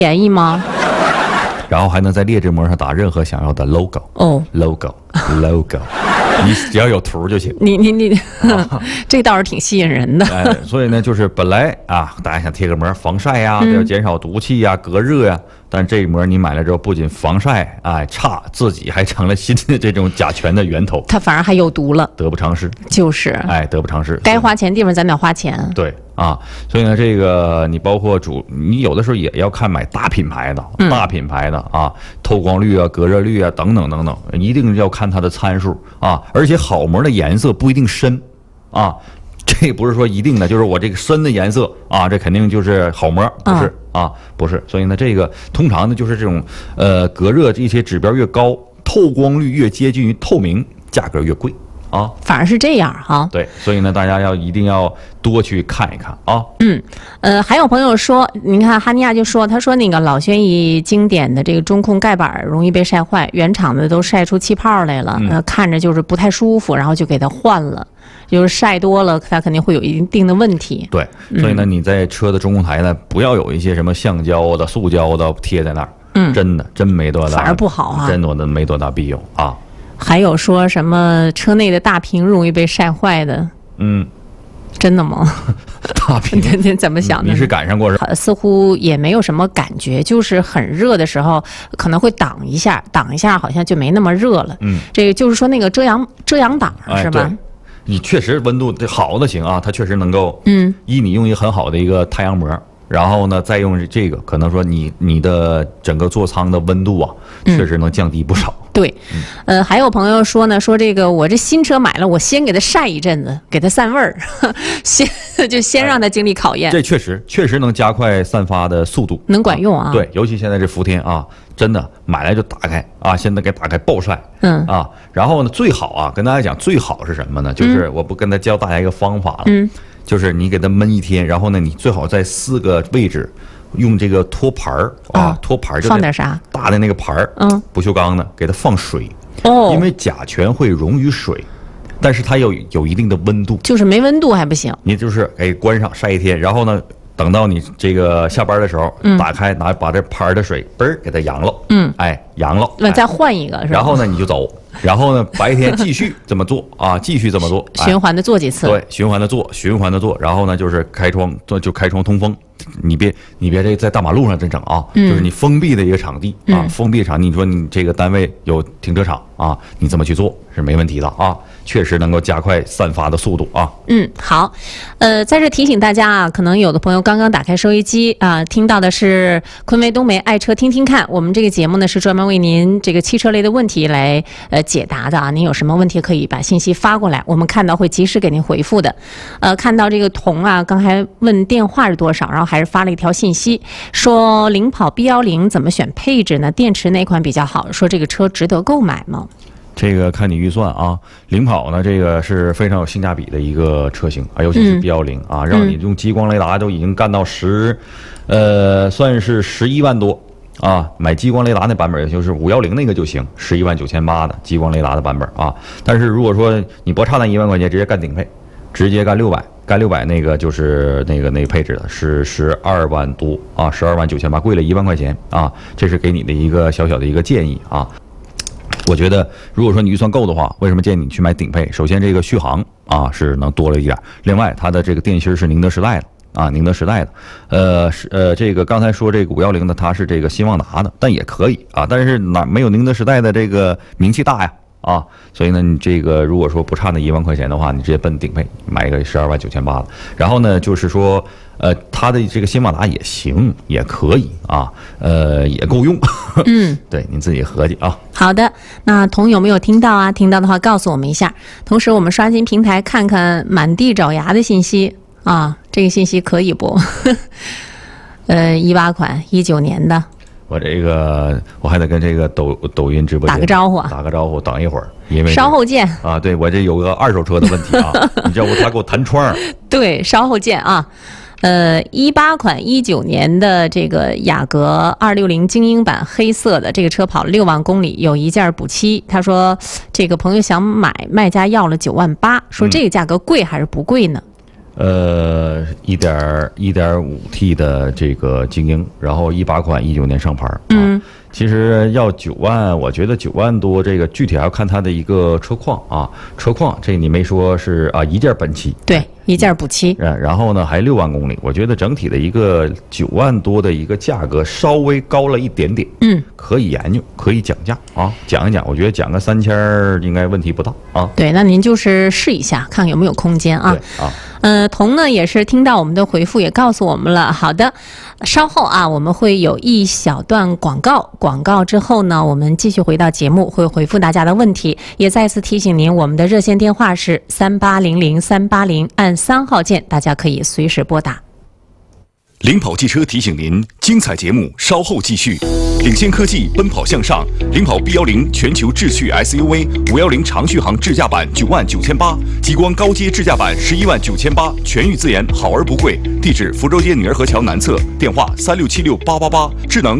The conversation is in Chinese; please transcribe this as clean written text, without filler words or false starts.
便宜吗？ 然后还能在劣质膜上打任何想要的 logo。 哦 ，logo，你只要有图就行。 你，这倒是挺吸引人的。 哎，所以呢，就是本来啊，大家想贴个膜防晒呀，要减少毒气呀、隔热呀，但这一膜你买了之后，不仅防晒，哎差，自己还成了新的这种甲醛的源头， 它反而还有毒了， 得不偿失。 就是， 哎，得不偿失。 该花钱地方咱得花钱。 对啊，所以呢，这个你包括你有的时候也要看买大品牌的，大品牌的啊，透光率啊、隔热率啊等等等等，一定要看它的参数啊，而且好膜的颜色不一定深啊。这不是说一定的，就是我这个深的颜色啊，这肯定就是好膜，不是啊，不是。所以呢，这个通常呢就是这种隔热这些指标越高，透光率越接近于透明，价格越贵啊。 反而是这样哈。 对，所以呢，大家一定要多去看一看啊。 还有朋友说，你看哈尼亚就说，他说那个老轩逸经典的这个中控盖板容易被晒坏，原厂的都晒出气泡来了，看着就是不太舒服，然后就给它换了。就是晒多了，它肯定会有一定的问题。 对，所以呢，你在车的中控台呢，不要有一些什么橡胶的、塑胶的贴在那儿，真没多大， 反而不好啊， 真的没多大必要啊。 还有说什么车内的大屏容易被晒坏的，真的吗？ 大屏， 你怎么想的？ 你是赶上过？ 似乎也没有什么感觉，就是很热的时候可能会挡一下，好像就没那么热了。这个就是说那个遮阳挡是吧？ 你确实温度好的行啊，它确实能够，你用一个很好的一个太阳膜，然后呢再用这个，可能说你的整个座舱的温度啊，确实能降低不少。 对，还有朋友说呢，说这个我这新车买了，我先给它晒一阵子，给它散味儿，先让它经历考验。 这确实能加快散发的速度， 能管用啊。 对，尤其现在这伏天啊，真的买来就打开啊，现在给打开暴晒，然后呢最好啊，跟大家讲最好是什么呢？就是我不跟他教大家一个方法了，就是你给它闷一天，然后呢你最好在4个位置。用这个托盘儿托盘就放点啥？ 大的那个盘儿，不锈钢的，给它放水，因为甲醛会溶于水，但是它有一定的温度， 就是没温度还不行。 你就是给关上晒一天，然后呢，等到你这个下班的时候，打开把这盘的水嘣儿给它扬了，扬了， 那再换一个是吧？ 然后呢你就走，然后呢白天继续这么做啊，继续这么做， 循环的做几次， 对，循环的做，然后呢就是开窗通风。你别这在大马路上真整啊，就是你封闭的一个场地啊，封闭场地，你说你这个单位有停车场啊，你这么去做是没问题的啊，确实能够加快散发的速度啊。 好，在这提醒大家啊，可能有的朋友刚刚打开收音机啊，听到的是昆威东美爱车听听看，我们这个节目呢是专门为您这个汽车类的问题来解答的啊，您有什么问题可以把信息发过来，我们看到会及时给您回复的。看到这个童啊，刚才问电话是多少，然后还是发了一条信息说领跑 B10怎么选配置呢？电池哪款比较好？说这个车值得购买吗？ 这个看你预算啊，领跑呢这个是非常有性价比的一个车型啊，尤其是 B10啊，让你用激光雷达都已经干到算是11万多啊，买激光雷达那版本也就是510那个就行，11万9800的激光雷达的版本啊。但是如果说你不差那1万块钱，直接干顶配，直接干600。干600那个就是那个配置的是12万多啊，12万9800，贵了1万块钱啊，这是给你的一个小小的一个建议啊。我觉得如果说你预算够的话，为什么建议你去买顶配？首先这个续航啊是能多了一点，另外它的这个电芯是宁德时代的啊，宁德时代的，这个刚才说这个510的它是这个新旺达的，但也可以啊，但是没有宁德时代的这个名气大呀。啊，所以呢，你这个如果说不差那1万块钱的话，你直接奔顶配买一个12万9800的。然后呢，就是说，它的这个新马达也行，也可以啊，也够用。对，您自己合计啊。 好的，那童有没有听到啊？听到的话告诉我们一下。同时，我们刷新平台看看满地找牙的信息啊，这个信息可以不？18款19年的。 我还得跟这个抖音直播间打个招呼，等一会儿，因为稍后见啊。对，我这有个二手车的问题啊，你知道他给我弹窗。 对，稍后见啊。18款19年的这个雅阁260精英版黑色的这个车跑了6万公里，有一件补漆。他说这个朋友想买，卖家要了9万8，说这个价格贵还是不贵呢？ 1.5T 的这个精英，然后18款19年上牌。其实要9万，我觉得9万多，这个具体还要看它的一个车况啊。车况这你没说是啊，一件本漆， 对，一件补漆。 然后呢还6万公里，我觉得整体的一个9万多的一个价格稍微高了一点点，可以研究，可以讲价啊，讲一讲，我觉得讲个3000应该问题不大啊。 对，那您就是试一下，看有没有空间啊。 对啊。 彤呢也是听到我们的回复，也告诉我们了。好的，稍后啊，我们会有一小段广告，广告之后呢，我们继续回到节目，会回复大家的问题。也再次提醒您，我们的热线电话是3800-380，按3号键，大家可以随时拨打。 领跑汽车提醒您，精彩节目稍后继续。领先科技，奔跑向上。领跑 B10全球智趣 SUV 510长续航智驾版99800，极光高阶智驾版119800，全域自研，好而不贵。地址：福州街女儿河桥南侧，电话36768888，智能